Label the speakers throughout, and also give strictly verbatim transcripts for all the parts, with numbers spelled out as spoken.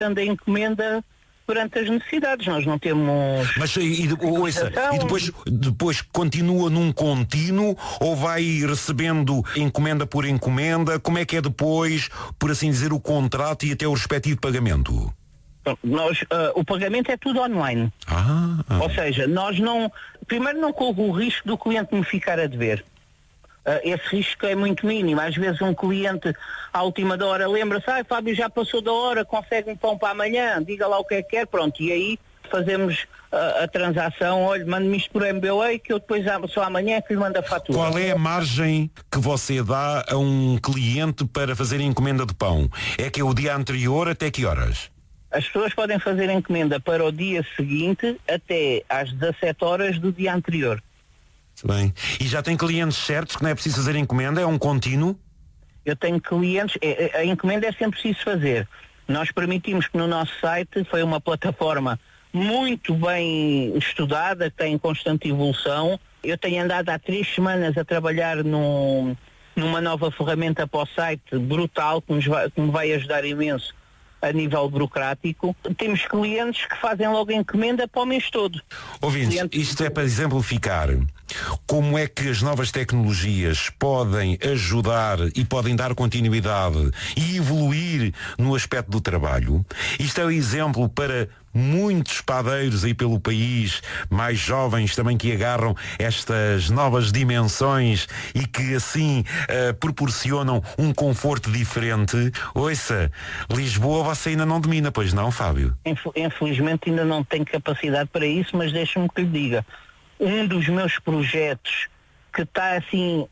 Speaker 1: a encomenda perante as necessidades. Nós não temos...
Speaker 2: Mas e, e, ouça, e depois, depois continua num contínuo ou vai recebendo encomenda por encomenda? Como é que é depois, por assim dizer, o contrato e até o respectivo pagamento?
Speaker 1: Nós, uh, o pagamento é tudo online.
Speaker 2: Ah, ah.
Speaker 1: Ou seja, nós não... Primeiro não corro o risco do cliente me ficar a dever. Uh, esse risco é muito mínimo. Às vezes um cliente à última da hora lembra-se, ah, Fábio, já passou da hora, consegue um pão para amanhã, diga lá o que é que quer, pronto. E aí fazemos uh, a transação, olha, mande-me isto por M B A que eu depois só amanhã é que lhe mando a fatura.
Speaker 2: Qual é a margem que você dá a um cliente para fazer encomenda de pão? É que é o dia anterior até que horas?
Speaker 1: As pessoas podem fazer encomenda para o dia seguinte até às dezassete horas do dia anterior.
Speaker 2: Bem. E já tem clientes certos que não é preciso fazer encomenda? É um contínuo? Eu
Speaker 1: tenho clientes... É, a encomenda é sempre preciso fazer. Nós permitimos que no nosso site, foi uma plataforma muito bem estudada, que tem constante evolução. Eu tenho andado há três semanas a trabalhar num, numa nova ferramenta para o site brutal, que, nos vai, que me vai ajudar imenso a nível burocrático. Temos clientes que fazem logo encomenda para o mês todo.
Speaker 2: Ouvintes, clientes... isto é para exemplificar como é que as novas tecnologias podem ajudar e podem dar continuidade e evoluir no aspecto do trabalho. Isto é um exemplo para muitos padeiros aí pelo país, mais jovens também, que agarram estas novas dimensões e que assim uh, proporcionam um conforto diferente. Ouça, Lisboa você ainda não domina, pois não, Fábio?
Speaker 1: Infelizmente ainda não tenho capacidade para isso, mas deixa-me que lhe diga. Um dos meus projetos que está assim,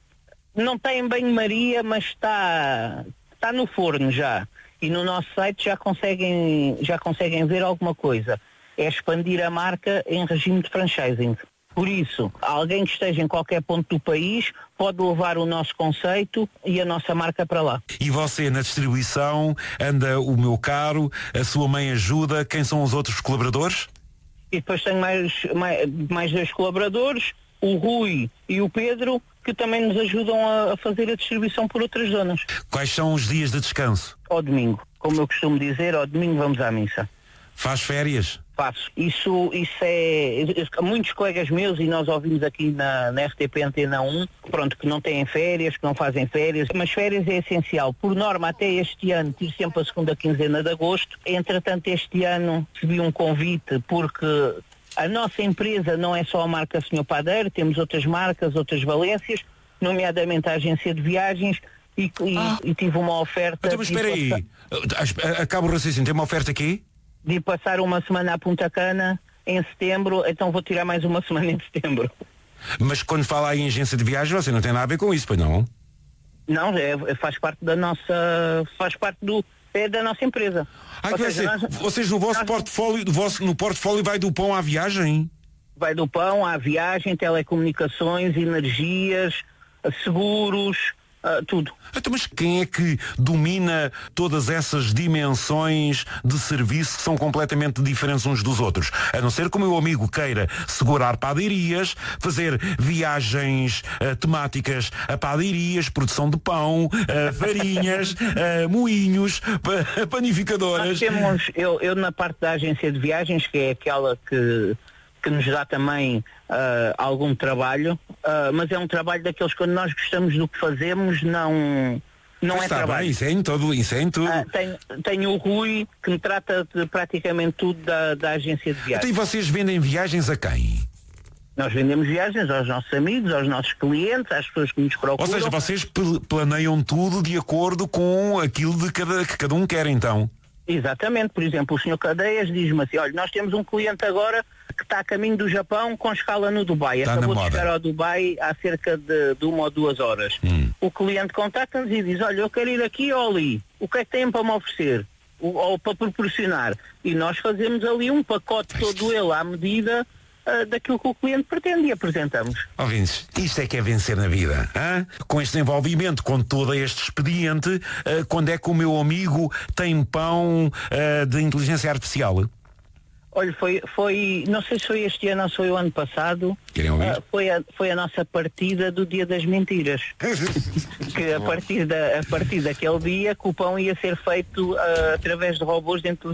Speaker 1: não está em banho-maria, mas está, está no forno já. E no nosso site já conseguem, já conseguem ver alguma coisa. É expandir a marca em regime de franchising. Por isso, alguém que esteja em qualquer ponto do país pode levar o nosso conceito e a nossa marca para lá.
Speaker 2: E você na distribuição anda o meu caro, a sua mãe ajuda, quem são os outros colaboradores?
Speaker 1: E depois tenho mais, mais, mais dois colaboradores, o Rui e o Pedro, que também nos ajudam a, a fazer a distribuição por outras zonas.
Speaker 2: Quais são os dias de descanso?
Speaker 1: Ao domingo. Como eu costumo dizer, ao domingo vamos à missa.
Speaker 2: Faz férias?
Speaker 1: Faço. Isso, isso é... Muitos colegas meus, e nós ouvimos aqui na, na R T P Antena um, pronto, que não têm férias, que não fazem férias, mas férias é essencial. Por norma, até este ano, tive sempre a segunda quinzena de agosto. Entretanto, este ano recebi um convite, porque a nossa empresa não é só a marca senhor Padeiro, temos outras marcas, outras valências, nomeadamente a agência de viagens, e, e, ah. e tive uma oferta...
Speaker 2: Então, mas espera aí, acabo o raciocínio, tem uma oferta aqui?
Speaker 1: De passar uma semana a Punta Cana em setembro, então vou tirar mais uma semana em setembro.
Speaker 2: Mas quando fala aí em agência de viagem, você não tem nada a ver com isso, pois não?
Speaker 1: Não, é, faz parte da nossa, faz parte do, é da nossa empresa.
Speaker 2: Ah, quer dizer, nós, vocês no vosso nós, portfólio, no, vosso, no portfólio vai do pão à viagem?
Speaker 1: Vai do pão à viagem, telecomunicações, energias, seguros... Uh, tudo.
Speaker 2: Então, mas quem é que domina todas essas dimensões de serviço que são completamente diferentes uns dos outros? A não ser que o meu amigo queira segurar padaerias, fazer viagens uh, temáticas a padaerias, produção de pão, uh, farinhas, uh, moinhos, panificadoras.
Speaker 1: Nós temos, eu, eu na parte da agência de viagens, que é aquela que que nos dá também uh, algum trabalho, uh, mas é um trabalho daqueles que quando nós gostamos do que fazemos, não, não é
Speaker 2: está
Speaker 1: trabalho.
Speaker 2: Bem, isso é em tudo, isso é em tudo.
Speaker 1: Uh, tenho, tenho o Rui, que me trata de praticamente tudo da, da agência de viagens.
Speaker 2: Então, e vocês vendem viagens a quem?
Speaker 1: Nós vendemos viagens aos nossos amigos, aos nossos clientes, às pessoas que nos procuram.
Speaker 2: Ou seja, vocês planeiam tudo de acordo com aquilo de cada, que cada um quer, então?
Speaker 1: Exatamente. Por exemplo, o senhor Cadeias diz-me assim, olha, nós temos um cliente agora que está a caminho do Japão com escala no Dubai.
Speaker 2: Está
Speaker 1: Acabou de chegar ao Dubai há cerca de, de uma ou duas horas. Hum. O cliente contacta-nos e diz, olha, eu quero ir aqui ou ali. O que é que têm para me oferecer? O, ou para proporcionar? E nós fazemos ali um pacote todo ele à medida uh, daquilo que o cliente pretende e apresentamos.
Speaker 2: Ouvintes, isto é que é vencer na vida. Hein? Com este envolvimento, com todo este expediente, uh, quando é que o meu amigo tem pão uh, de inteligência artificial?
Speaker 1: Olha, foi, foi, não sei se foi este ano ou se foi o ano passado,
Speaker 2: Querem ouvir?
Speaker 1: uh, foi, a, foi a nossa partida do Dia das Mentiras. Que a partir, da, a partir daquele dia que o pão ia ser feito uh, através de robôs dentro do